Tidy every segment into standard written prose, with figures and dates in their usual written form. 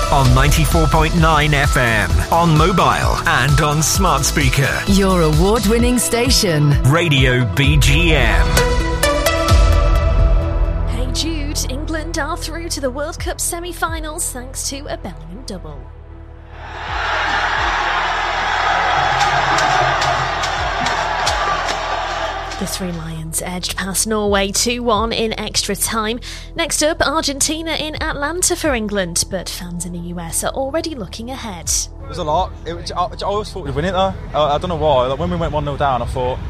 on 94.9 FM, on mobile and on smart speaker. Your award-winning station. Radio BGM. Hey Jude, England are through to the World Cup semi-finals thanks to a Bellingham double. The Three Lions edged past Norway 2-1 in extra time. Next up, Argentina in Atlanta for England, but fans in the US are already looking ahead. It was a lot. I always thought we'd win it though. I don't know why. Like, when we went 1-0 down, I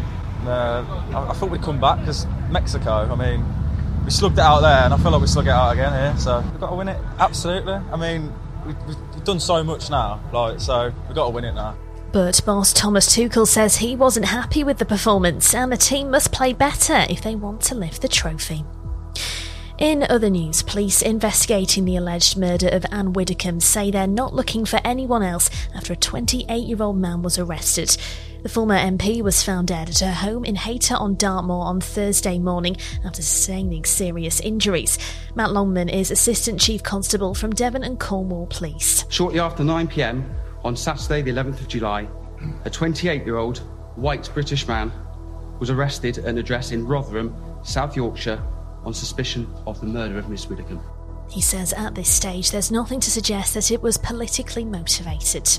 thought we'd come back because Mexico, we slugged it out there and I feel like we slug it out again here. So we've got to win it, absolutely. We've done so much now, so we've got to win it now. But boss Thomas Tuchel says he wasn't happy with the performance and the team must play better if they want to lift the trophy. In other news, police investigating the alleged murder of Anne Widdecombe say they're not looking for anyone else after a 28-year-old man was arrested. The former MP was found dead at her home in Hayter on Dartmoor on Thursday morning after sustaining serious injuries. Matt Longman is Assistant Chief Constable from Devon and Cornwall Police. Shortly after 9 p.m, on Saturday the 11th of July, a 28-year-old white British man was arrested at an address in Rotherham, South Yorkshire, on suspicion of the murder of Miss Widdecombe. He says at this stage there's nothing to suggest that it was politically motivated.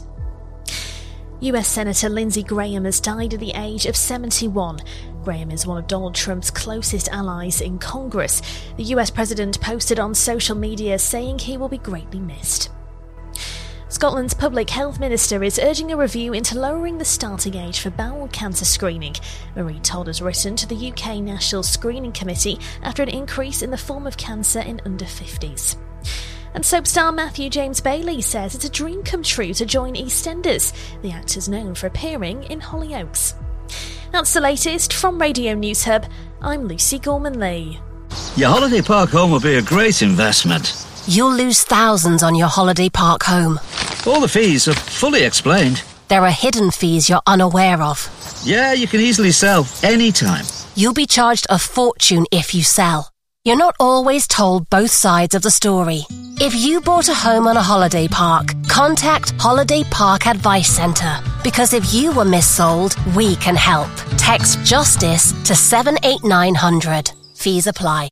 US Senator Lindsey Graham has died at the age of 71. Graham is one of Donald Trump's closest allies in Congress. The US president posted on social media saying he will be greatly missed. Scotland's Public Health Minister is urging a review into lowering the starting age for bowel cancer screening. Marie Todd has written to the UK National Screening Committee after an increase in the form of cancer in under 50s. And soap star Matthew James Bailey says it's a dream come true to join EastEnders. The actor's known for appearing in Hollyoaks. That's the latest from Radio News Hub. I'm Lucy Gorman-Lee. Your holiday park home will be a great investment. You'll lose thousands on your holiday park home. All the fees are fully explained. There are hidden fees you're unaware of. Yeah, you can easily sell anytime. You'll be charged a fortune if you sell. You're not always told both sides of the story. If you bought a home on a holiday park, contact Holiday Park Advice Centre. Because if you were missold, we can help. Text JUSTICE to 78900. Fees apply.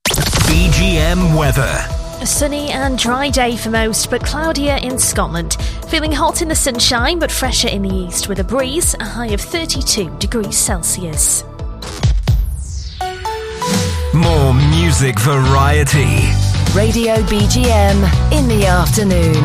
BGM weather. A sunny and dry day for most, but cloudier in Scotland. Feeling hot in the sunshine, but fresher in the east with a breeze, a high of 32 degrees Celsius. More music variety. Radio BGM in the afternoon.